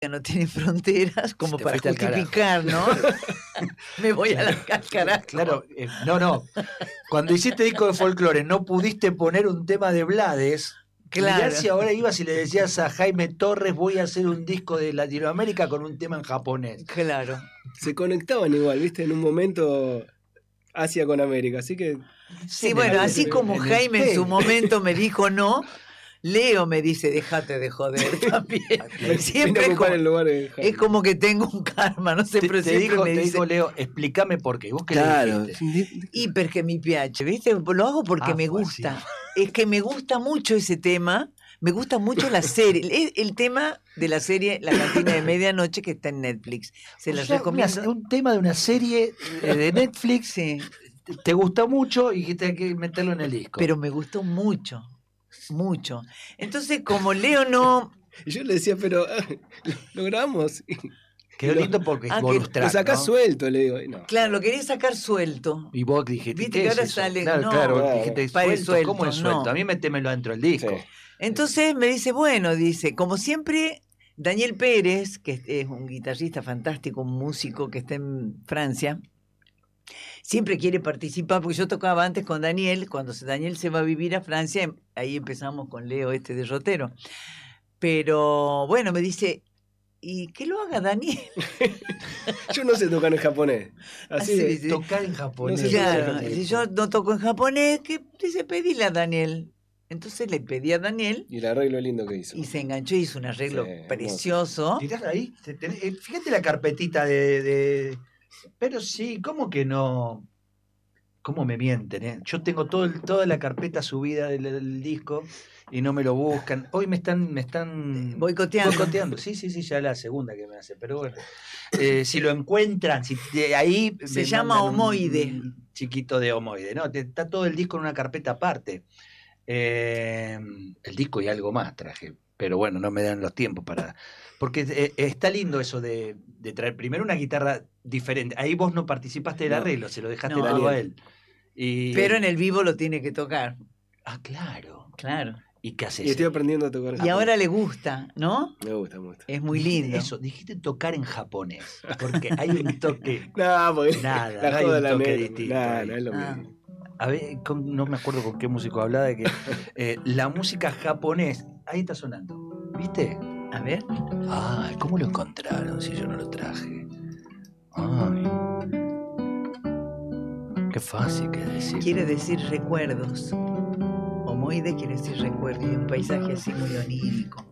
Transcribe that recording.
no tiene fronteras, como Te para fuiste al justificar, ¿no? Me voy a la carajo. Claro, no. Cuando hiciste disco de folclore no pudiste poner un tema de Blades. Claro. Mirá si ahora ibas y le decías a Jaime Torres, voy a hacer un disco de Latinoamérica con un tema en japonés. Claro. Se conectaban igual, ¿viste? En un momento Asia con América, así que... Sí, bueno, así como Jaime en su momento me dijo no, Leo me dice, déjate de joder también. Siempre es como que tengo un karma, no sé, pero siempre me dice... Te dijo Leo, explícame por qué. ¿Vos qué claro, le dijiste? Hiper que mi pH, ¿viste? Lo hago porque me gusta. Así. Es que me gusta mucho ese tema, me gusta mucho la serie. El tema de la serie La Cantina de Medianoche, que está en Netflix. Se las recomiendo. Un tema de una serie de Netflix, sí. Te gustó mucho y dijiste hay que meterlo en el disco. Pero me gustó mucho. Mucho. Entonces, como Leo no... Y yo le decía, pero lo grabamos. Quedó lindo porque es bonus track, lo sacás, ¿no? Suelto, le digo. No. Claro, lo quería sacar suelto. Y vos dijiste, viste que ahora sale... Claro, dijiste, suelto. ¿Cómo es suelto? No. A mí métemelo dentro del disco. Sí. Entonces me dice, bueno, dice, como siempre, Daniel Pérez, que es un guitarrista fantástico, un músico que está en Francia, siempre quiere participar, porque yo tocaba antes con Daniel, cuando Daniel se va a vivir a Francia, ahí empezamos con Leo de Rotero. Pero bueno, me dice, ¿y que lo haga Daniel? Yo no sé tocar en japonés. Así dice, tocar en japonés. No sé claro, si yo no toco en japonés, que dice, pedile a Daniel. Entonces le pedí a Daniel. Y el arreglo lindo que hizo. Y se enganchó, hizo un arreglo precioso. Tirás ahí, fíjate la carpetita de... Pero sí, ¿cómo que no? ¿Cómo me mienten? ¿Eh? Yo tengo toda la carpeta subida del disco y no me lo buscan. Hoy me están boicoteando. Sí, ya es la segunda que me hace. Pero bueno, si lo encuentran, si ahí se llama Homoide. Un chiquito de Homoide, ¿no? Está todo el disco en una carpeta aparte. El disco y algo más traje, pero bueno, no me dan los tiempos para... Porque está lindo eso de traer primero una guitarra diferente. Ahí vos no participaste del arreglo, se lo dejaste todo a él. Pero en el vivo lo tiene que tocar. Ah, claro. Claro. ¿Y qué haces? Y estoy aprendiendo a tocar en japonés. Y ahora le gusta, ¿no? Me gusta. Es muy lindo. Eso, dijiste tocar en japonés, porque hay un toque... no, porque nada, no hay un toque distinto. No es lo mismo. A ver, no me acuerdo con qué músico hablaba de que la música japonés, ahí está sonando, ¿viste? A ver. Ay, ¿cómo lo encontraron si yo no lo traje? Ay. Qué fácil que decir. Quiere decir recuerdos. Homoide quiere decir recuerdos y un paisaje así muy onírico.